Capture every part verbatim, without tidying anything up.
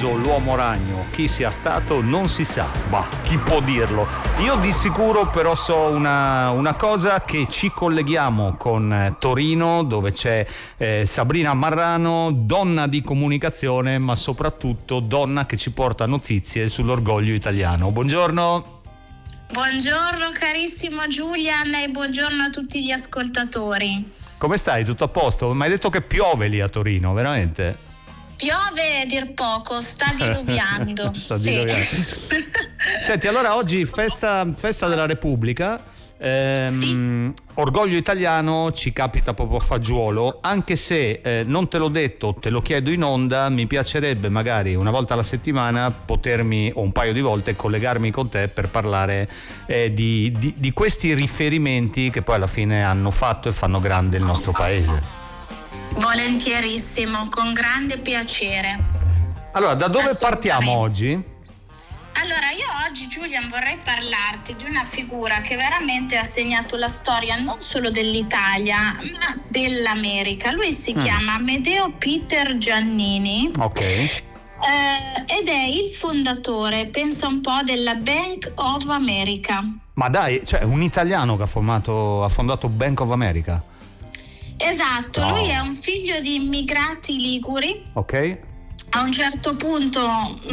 ucciso l'uomo ragno. Chi sia stato non si sa, bah, chi può dirlo? Io di sicuro però so una, una cosa, che ci colleghiamo con eh, Torino, dove c'è eh, Sabrina Marrano, donna di comunicazione, ma soprattutto donna che ci porta notizie sull'orgoglio italiano. Buongiorno. Buongiorno carissimo Julian e buongiorno a tutti gli ascoltatori. Come stai? Tutto a posto? Mi hai detto che piove lì a Torino, veramente? Piove a dir poco, sta diluviando. sta sì. diluviando. Senti, allora oggi festa, festa della Repubblica, ehm, sì. Orgoglio italiano, ci capita proprio a fagiolo, anche se eh, non te l'ho detto, te lo chiedo in onda, mi piacerebbe magari una volta alla settimana potermi, o un paio di volte, collegarmi con te per parlare eh, di, di, di questi riferimenti che poi alla fine hanno fatto e fanno grande il nostro paese. Volentierissimo, con grande piacere. Allora, da dove partiamo oggi? Allora, io oggi, Julian, vorrei parlarti di una figura che veramente ha segnato la storia non solo dell'Italia, ma dell'America. Lui si mm. chiama Amedeo Peter Giannini. Ok. Eh, ed è il fondatore, pensa un po', della Bank of America. Ma dai, cioè un italiano che ha, formato, ha fondato Bank of America? Esatto, no. Lui è un figlio di immigrati liguri. Ok. A un certo punto,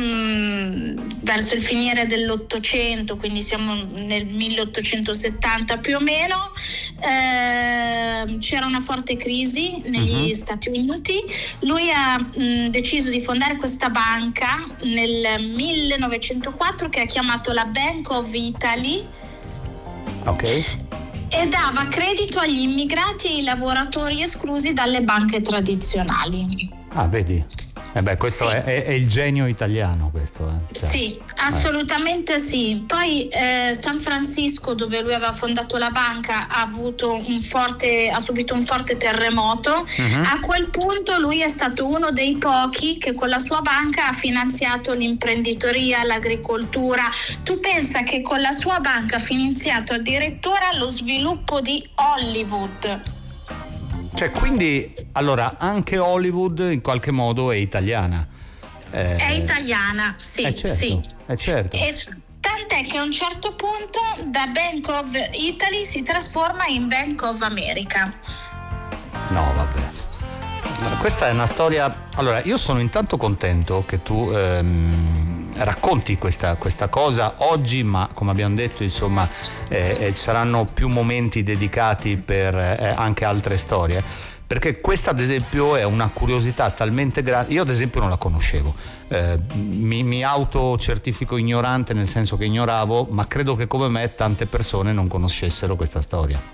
mh, verso il finire dell'Ottocento, quindi siamo nel milleottocentosettanta più o meno, eh, c'era una forte crisi negli uh-huh. Stati Uniti. Lui ha mh, deciso di fondare questa banca nel millenovecentoquattro che ha chiamato la Bank of Italy. Ok. E dava credito agli immigrati e ai lavoratori esclusi dalle banche tradizionali. Ah, vedi? Eh beh, questo sì. è, è, è il genio italiano, questo. Eh. Cioè, sì, assolutamente eh. sì. Poi eh, San Francisco, dove lui aveva fondato la banca, ha avuto un forte, ha subito un forte terremoto. Uh-huh. A quel punto lui è stato uno dei pochi che con la sua banca ha finanziato l'imprenditoria, l'agricoltura. Tu pensa che con la sua banca ha finanziato addirittura lo sviluppo di Hollywood. Cioè, quindi, allora, anche Hollywood in qualche modo è italiana. Eh, è italiana, sì, è certo, sì. È certo. E tant'è che a un certo punto da Bank of Italy si trasforma in Bank of America. No, vabbè. Questa è una storia... Allora, io sono intanto contento che tu... Ehm... racconti questa, questa cosa oggi, ma come abbiamo detto, insomma, eh, eh, saranno più momenti dedicati per eh, anche altre storie, perché questa ad esempio è una curiosità talmente grande. Io ad esempio non la conoscevo, eh, mi, mi autocertifico ignorante, nel senso che ignoravo, ma credo che come me tante persone non conoscessero questa storia.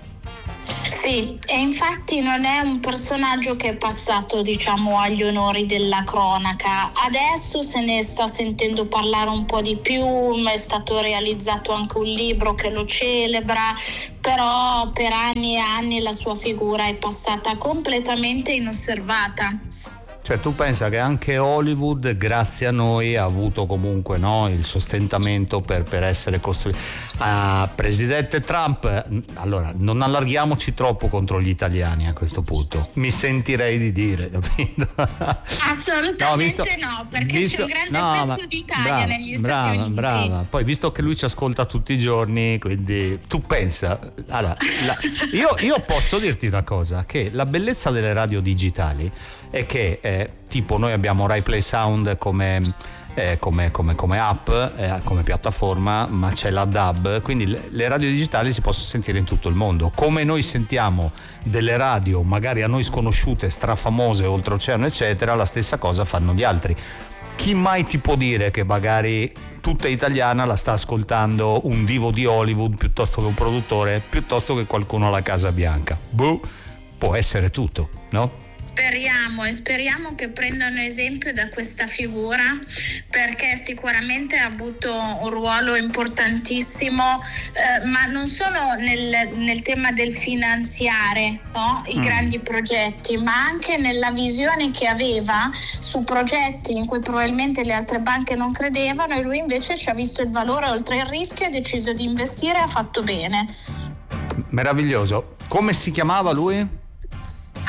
Sì, e infatti non è un personaggio che è passato, diciamo, agli onori della cronaca. Adesso se ne sta sentendo parlare un po' di più, è stato realizzato anche un libro che lo celebra, però per anni e anni la sua figura è passata completamente inosservata. Cioè, tu pensa che anche Hollywood, grazie a noi, ha avuto comunque, no, il sostentamento per, per essere costruito. Ah, presidente Trump, allora non allarghiamoci troppo contro gli italiani a questo punto, mi sentirei di dire. Assolutamente no, visto, no perché visto, c'è un grande no, senso ma, d'Italia brava, negli Stati brava, Uniti. Brava, poi visto che lui ci ascolta tutti i giorni, quindi tu pensa, allora, la, io, io posso dirti una cosa, che la bellezza delle radio digitali è che eh, tipo noi abbiamo Rai Play Sound come, eh, come, come, come app, eh, come piattaforma, ma c'è la D A B, quindi le, le radio digitali si possono sentire in tutto il mondo. Come noi sentiamo delle radio magari a noi sconosciute, strafamose, oltreoceano eccetera, la stessa cosa fanno gli altri. Chi mai ti può dire che magari tutta italiana la sta ascoltando un divo di Hollywood piuttosto che un produttore, piuttosto che qualcuno alla Casa Bianca? Boh, può essere tutto, no? Speriamo e speriamo che prendano esempio da questa figura, perché sicuramente ha avuto un ruolo importantissimo, eh, ma non solo nel, nel tema del finanziare, no? I mm. grandi progetti, ma anche nella visione che aveva su progetti in cui probabilmente le altre banche non credevano, e lui invece ci ha visto il valore oltre il rischio e ha deciso di investire e ha fatto bene. Meraviglioso. Come si chiamava lui?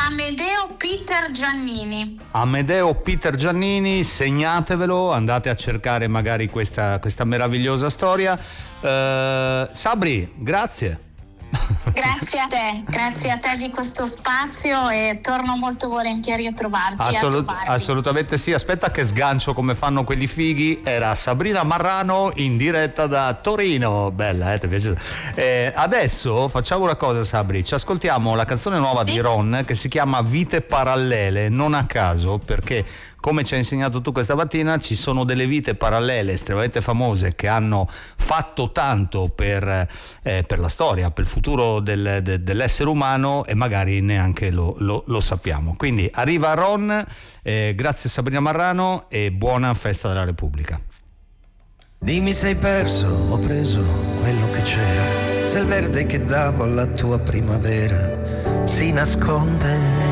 Amedeo Peter Giannini. Amedeo Peter Giannini, segnatevelo, andate a cercare magari questa, questa meravigliosa storia. Uh, Sabri, grazie. Grazie a te, grazie a te di questo spazio e torno molto volentieri a trovarti. Assolut- a assolutamente sì, aspetta che sgancio come fanno quelli fighi. Era Sabrina Marrano in diretta da Torino, bella, eh, ti è piaciuta? Eh, adesso facciamo una cosa, Sabri, ci ascoltiamo la canzone nuova sì? di Ron che si chiama Vite Parallele, non a caso, perché come ci hai insegnato tu questa mattina ci sono delle vite parallele estremamente famose che hanno fatto tanto per, eh, per la storia, per il futuro del, de, dell'essere umano e magari neanche lo, lo, lo sappiamo. Quindi arriva Ron, eh, grazie Sabrina Marrano e buona festa della Repubblica. Dimmi se hai perso o preso quello che c'era, se il verde che davo alla tua primavera si nasconde.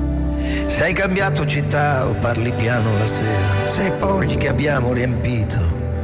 Se hai cambiato città o parli piano la sera, se i fogli che abbiamo riempito